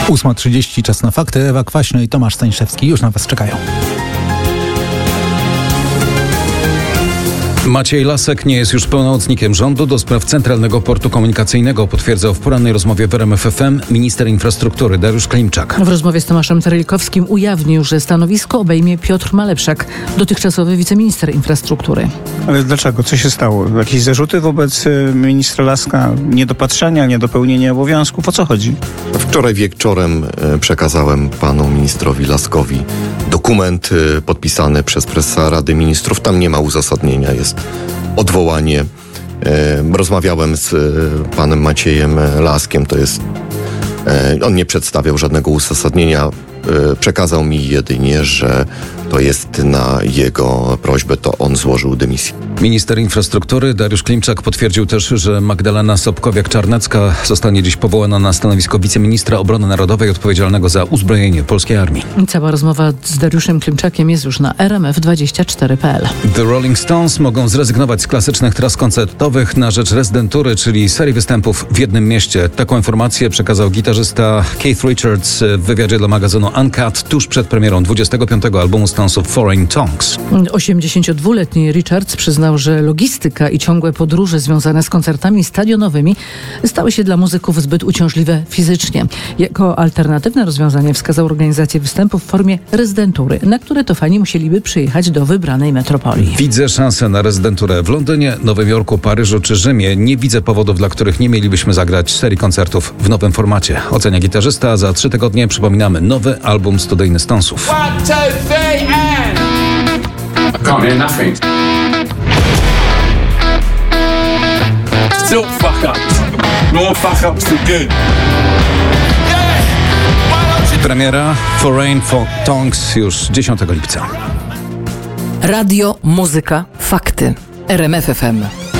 8:30, czas na fakty. Ewa Kwaśno i Tomasz Stańszewski już na Was czekają. Maciej Lasek nie jest już pełnomocnikiem rządu do spraw Centralnego Portu Komunikacyjnego, potwierdzał w porannej rozmowie w RMF FM minister infrastruktury Dariusz Klimczak. W rozmowie z Tomaszem Terelikowskim ujawnił, że stanowisko obejmie Piotr Malepszak, dotychczasowy wiceminister infrastruktury. Ale dlaczego? Co się stało? Jakieś zarzuty wobec ministra Laska? Niedopatrzenia, niedopełnienia obowiązków? O co chodzi? Wczoraj wieczorem przekazałem panu ministrowi Laskowi dokument podpisany przez prezesa Rady Ministrów. Tam nie ma uzasadnienia, jest odwołanie. Rozmawiałem z panem Maciejem Laskiem, on nie przedstawiał żadnego uzasadnienia. Przekazał mi jedynie, że to jest na jego prośbę, to on złożył dymisję. Minister infrastruktury Dariusz Klimczak potwierdził też, że Magdalena Sobkowiak-Czarnecka zostanie dziś powołana na stanowisko wiceministra obrony narodowej odpowiedzialnego za uzbrojenie polskiej armii. Cała rozmowa z Dariuszem Klimczakiem jest już na rmf24.pl. The Rolling Stones mogą zrezygnować z klasycznych tras koncertowych na rzecz rezydentury, czyli serii występów w jednym mieście. Taką informację przekazał gitarzysta Keith Richards w wywiadzie dla magazynu Uncut tuż przed premierą 25. albumu Stonesów Foreign Tongues. 82-letni Richards przyznał, że logistyka i ciągłe podróże związane z koncertami stadionowymi stały się dla muzyków zbyt uciążliwe fizycznie. Jako alternatywne rozwiązanie wskazał organizację występów w formie rezydentury, na które to fani musieliby przyjechać do wybranej metropolii. Widzę szansę na rezydenturę w Londynie, Nowym Jorku, Paryżu czy Rzymie. Nie widzę powodów, dla których nie mielibyśmy zagrać serii koncertów w nowym formacie. Ocenia gitarzysta. Za 3 tygodnie przypominamy nowy album studyjny Stonesów. 1, 2, 3 and... I can't hear nothing. Still fuck up. More fuck ups than good. Premiera Foreign Tongues już 10 lipca. Radio, muzyka, fakty. RMF FM.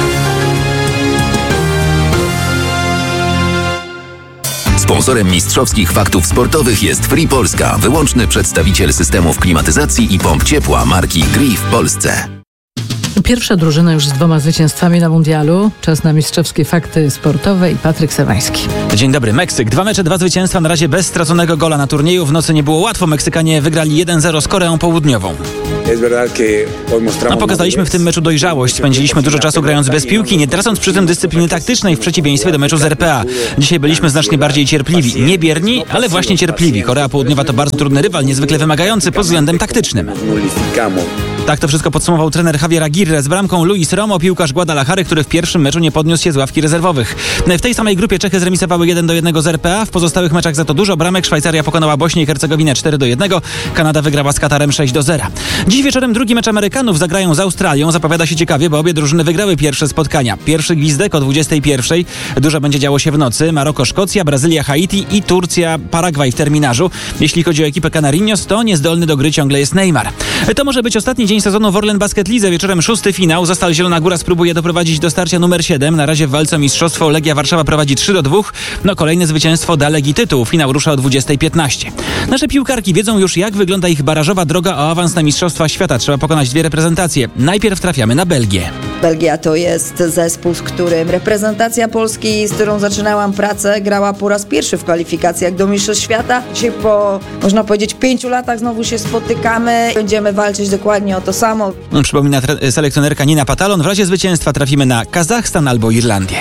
Sponsorem mistrzowskich faktów sportowych jest Free Polska, wyłączny przedstawiciel systemów klimatyzacji i pomp ciepła marki Gree w Polsce. Pierwsza drużyna już z 2 zwycięstwami na mundialu. Czas na mistrzowskie fakty sportowe i Patryk Sewański. Dzień dobry. Meksyk. 2 mecze, 2 zwycięstwa, na razie bez straconego gola na turnieju. W nocy nie było łatwo. Meksykanie wygrali 1-0 z Koreą Południową. Pokazaliśmy w tym meczu dojrzałość. Spędziliśmy dużo czasu grając bez piłki, nie tracąc przy tym dyscypliny taktycznej w przeciwieństwie do meczu z RPA. Dzisiaj byliśmy znacznie bardziej cierpliwi. Nie bierni, ale właśnie cierpliwi. Korea Południowa to bardzo trudny rywal, niezwykle wymagający pod względem taktycznym. Tak to wszystko podsumował trener Javier Aguirre. Z bramką Luis Romo, piłkarz Guadalajary, który w pierwszym meczu nie podniósł się z ławki rezerwowych. W tej samej grupie Czechy zremisowały 1-1 z RPA. W pozostałych meczach za to dużo bramek. Szwajcaria pokonała Bośnię i Hercegowinę 4-1. Kanada wygrała z Katarem 6-0. Dziś wieczorem drugi mecz Amerykanów zagrają z Australią. Zapowiada się ciekawie, bo obie drużyny wygrały pierwsze spotkania. Pierwszy gwizdek o 21:00. Dużo będzie działo się w nocy. Maroko, Szkocja, Brazylia, Haiti i Turcja, Paragwaj w terminarzu. Jeśli chodzi o ekipę Canarinos, to niezdolny do gry ciągle jest Neymar. To może być ostatni dzień sezonu w Orlen Basket Lidze. Wieczorem 6. finał. Zastal Zielona Góra spróbuje doprowadzić do starcia numer 7. Na razie w walce o mistrzostwo Legia Warszawa prowadzi 3-2. Kolejne zwycięstwo da Legii tytuł. Finał rusza o 20:15. Nasze piłkarki wiedzą już, jak wygląda ich barażowa droga o awans na mistrzostwa świata. Trzeba pokonać 2 reprezentacje. Najpierw trafiamy na Belgię. Belgia to jest zespół, z którym reprezentacja Polski, z którą zaczynałam pracę, grała po raz pierwszy w kwalifikacjach do Mistrzostw Świata. Dzisiaj po, można powiedzieć, 5 latach znowu się spotykamy. Będziemy walczyć dokładnie o to samo. Przypomina selekcjonerka Nina Patalon. W razie zwycięstwa trafimy na Kazachstan albo Irlandię.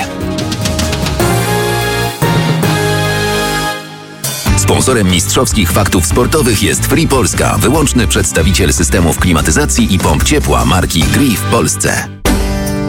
Sponsorem mistrzowskich faktów sportowych jest Free Polska, wyłączny przedstawiciel systemów klimatyzacji i pomp ciepła marki Gree w Polsce.